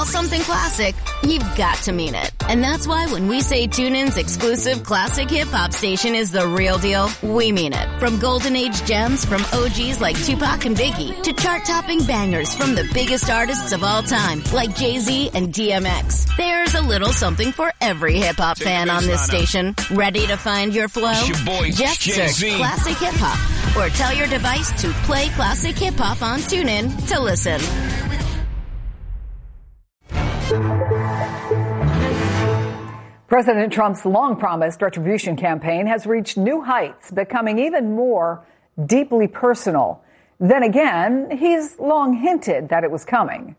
Something classic, you've got to mean it. And that's why when we say TuneIn's exclusive classic hip-hop station is the real deal, we mean it. From golden age gems from OGs like Tupac and Biggie to chart-topping bangers from the biggest artists of all time like Jay-Z and DMX. There's a little something for every hip-hop fan on this station. Ready to find your flow? It's your boy, Just Jay-Z. search Classic Hip-Hop or tell your device to play Classic Hip-Hop on TuneIn to listen. President Trump's long-promised retribution campaign has reached new heights, becoming even more deeply personal. Then again, he's long hinted that it was coming.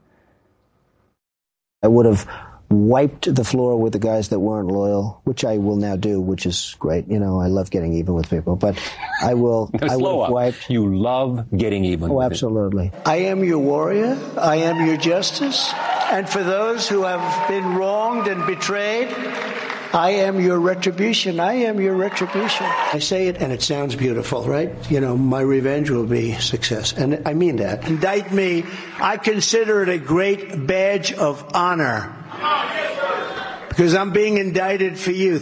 I would have wiped the floor with the guys that weren't loyal, which I will now do, which is great. You know, I love getting even with people, but I will. I will wipe. You love getting even. Oh, with absolutely. It. I am your warrior. I am your justice. And for those who have been wronged and betrayed, I am your retribution. I am your retribution. I say it and it sounds beautiful, right? You know, my revenge will be success. And I mean that. Indict me. I consider it a great badge of honor because I'm being indicted for you.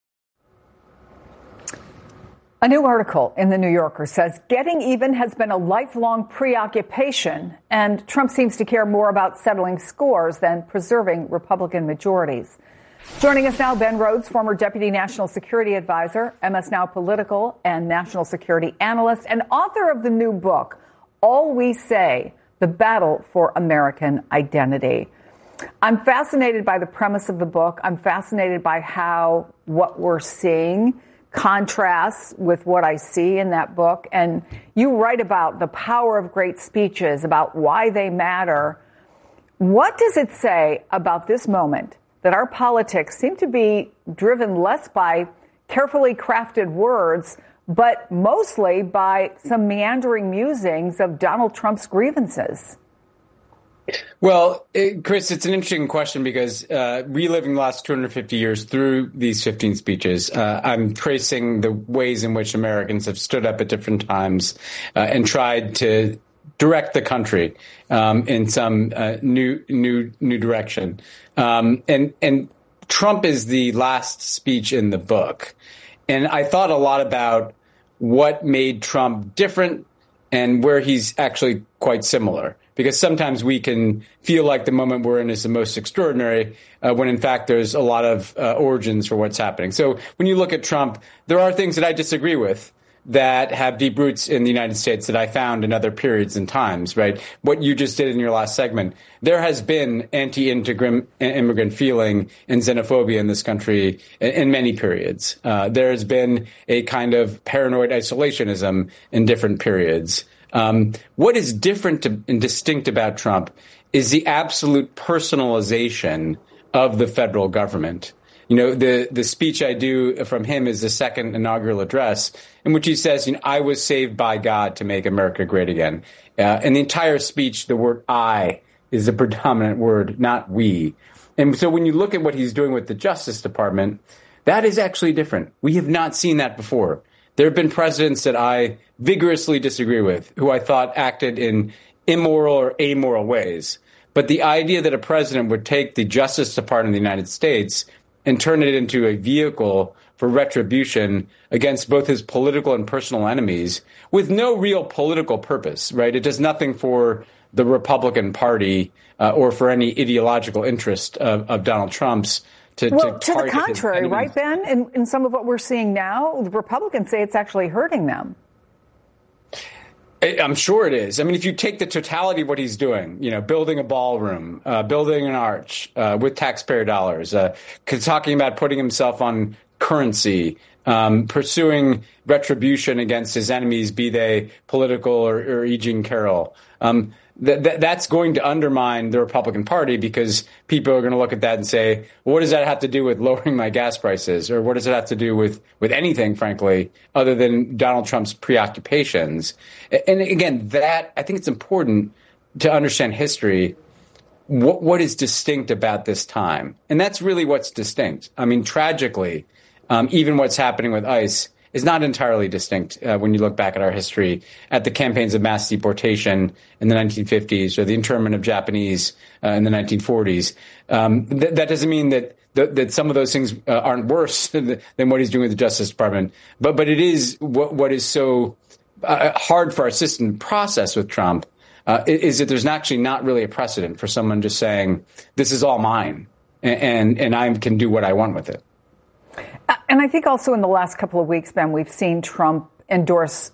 A new article in The New Yorker says getting even has been a lifelong preoccupation, and Trump seems to care more about settling scores than preserving Republican majorities. Joining us now, Ben Rhodes, former Deputy National Security Advisor, MS Now political and national security analyst, and author of the new book, All We Say, The Battle for American Identity. I'm fascinated by the premise of the book. I'm fascinated by how what we're seeing contrasts with what I see in that book. And you write about the power of great speeches, about why they matter. What does it say about this moment that our politics seem to be driven less by carefully crafted words, but mostly by some meandering musings of Donald Trump's grievances? Well, Chris, it's an interesting question because reliving the last 250 years through these 15 speeches, I'm tracing the ways in which Americans have stood up at different times and tried to direct the country in some new direction. And Trump is the last speech in the book. And I thought a lot about what made Trump different and where he's actually quite similar. Because sometimes we can feel like the moment we're in is the most extraordinary, when in fact there's a lot of origins for what's happening. So when you look at Trump, there are things that I disagree with that have deep roots in the United States that I found in other periods and times, right? What you just did in your last segment, there has been anti-immigrant feeling and xenophobia in this country in many periods. There has been a kind of paranoid isolationism in different periods. What is different and distinct about Trump is the absolute personalization of the federal government. You know, the speech I do from him is the second inaugural address in which he says, you know, I was saved by God to make America great again. In the entire speech, the word I is the predominant word, not we. And so when you look at what he's doing with the Justice Department, that is actually different. We have not seen that before. There have been presidents that I vigorously disagree with, who I thought acted in immoral or amoral ways. But the idea that a president would take the Justice Department of the United States and turn it into a vehicle for retribution against both his political and personal enemies with no real political purpose, right? It does nothing for the Republican Party or for any ideological interest of Donald Trump's. To the contrary, right, Ben? In some of what we're seeing now, the Republicans say it's actually hurting them. I'm sure it is. I mean, if you take the totality of what he's doing, you know, building a ballroom, building an arch with taxpayer dollars, talking about putting himself on currency, pursuing retribution against his enemies, be they political or E. Jean Carroll. That's going to undermine the Republican Party because people are going to look at that and say, well, what does that have to do with lowering my gas prices? Or what does it have to do with anything, frankly, other than Donald Trump's preoccupations? And again, that I think it's important to understand history. What is distinct about this time? And that's really what's distinct. I mean, tragically, even what's happening with ICE is not entirely distinct when you look back at our history, at the campaigns of mass deportation in the 1950s or the internment of Japanese in the 1940s. That doesn't mean that some of those things aren't worse than what he's doing with the Justice Department. But it is what is so hard for our system to process with Trump is that there's actually not really a precedent for someone just saying, this is all mine and I can do what I want with it. And I think also in the last couple of weeks, Ben, we've seen Trump-endorsed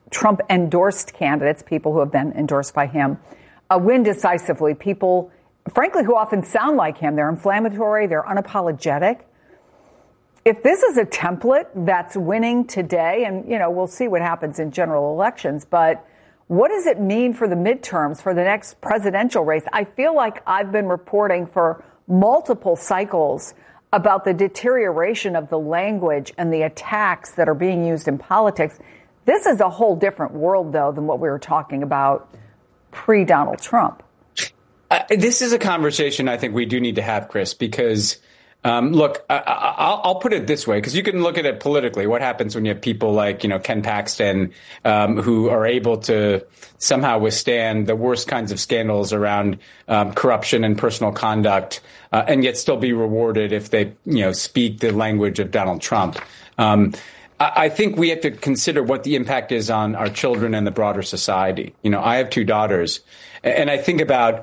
candidates, people who have been endorsed by him, win decisively. People, frankly, who often sound like him. They're inflammatory. They're unapologetic. If this is a template that's winning today, and, we'll see what happens in general elections, but what does it mean for the midterms, for the next presidential race? I feel like I've been reporting for multiple cycles about the deterioration of the language and the attacks that are being used in politics. This is a whole different world, though, than what we were talking about pre-Donald Trump. This is a conversation I think we do need to have, Chris, because, look, I'll put it this way, because you can look at it politically. What happens when you have people like, Ken Paxton, who are able to somehow withstand the worst kinds of scandals around corruption and personal conduct, and yet still be rewarded if they, speak the language of Donald Trump. I think we have to consider what the impact is on our children and the broader society. I have 2 daughters, and I think about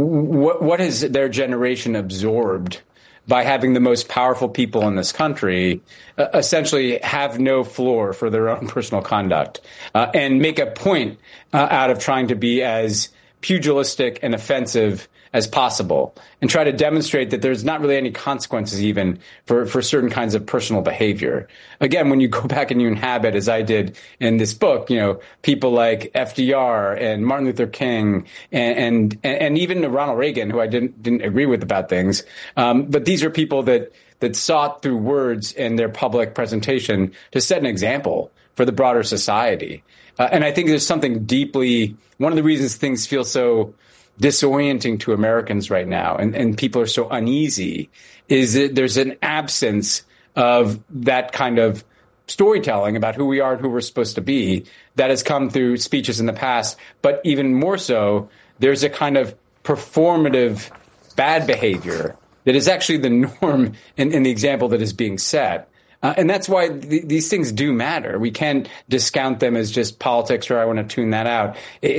what has their generation absorbed by having the most powerful people in this country essentially have no floor for their own personal conduct and make a point out of trying to be as pugilistic and offensive as possible and try to demonstrate that there's not really any consequences even for certain kinds of personal behavior. Again, when you go back and you inhabit, as I did in this book, people like FDR and Martin Luther King and even Ronald Reagan, who I didn't agree with about things. But these are people that sought through words in their public presentation to set an example for the broader society. And I think there's something one of the reasons things feel so disorienting to Americans right now and people are so uneasy is that there's an absence of that kind of storytelling about who we are and who we're supposed to be that has come through speeches in the past. But even more so, there's a kind of performative bad behavior that is actually the norm in the example that is being set. And that's why these things do matter. We can't discount them as just politics or I want to tune that out.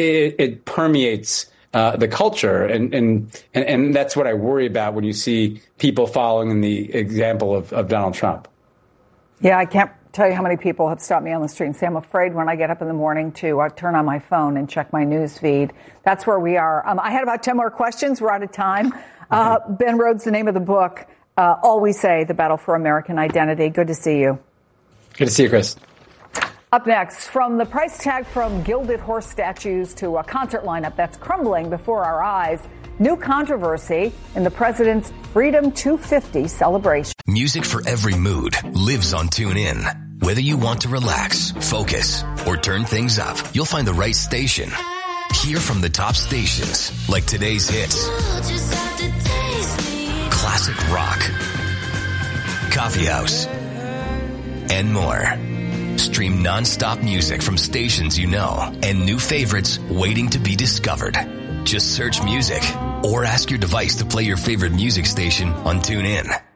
It permeates the culture. And that's what I worry about when you see people following in the example of Donald Trump. Yeah, I can't tell you how many people have stopped me on the street and say, I'm afraid when I get up in the morning to turn on my phone and check my news feed. That's where we are. I had about 10 more questions. We're out of time. Ben Rhodes, the name of the book, All We Say, The Battle for American Identity. Good to see you. Good to see you, Chris. Up next, from the price tag from gilded horse statues to a concert lineup that's crumbling before our eyes, new controversy in the president's Freedom 250 celebration. Music for every mood lives on TuneIn. Whether you want to relax, focus, or turn things up, you'll find the right station. Hear from the top stations like today's hits, classic rock, coffee house, and more. Stream non-stop music from stations you know and new favorites waiting to be discovered. Just search music or ask your device to play your favorite music station on TuneIn.